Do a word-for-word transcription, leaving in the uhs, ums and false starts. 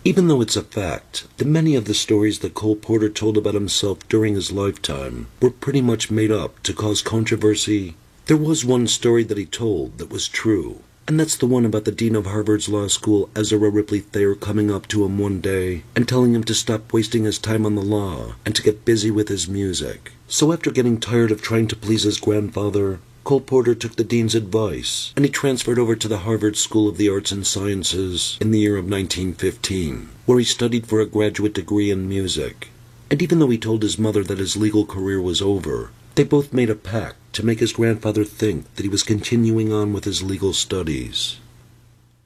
Even though it's a fact that many of the stories that Cole Porter told about himself during his lifetime were pretty much made up to cause controversy, there was one story that he told that was true, and that's the one about the dean of Harvard's law school, Ezra Ripley Thayer, coming up to him one day and telling him to stop wasting his time on the law and to get busy with his music. So after getting tired of trying to please his grandfather, Cole Porter took the dean's advice, and he transferred over to the Harvard School of the Arts and Sciences in the year of nineteen fifteen, where he studied for a graduate degree in music. And even though he told his mother that his legal career was over, they both made a pact to make his grandfather think that he was continuing on with his legal studies.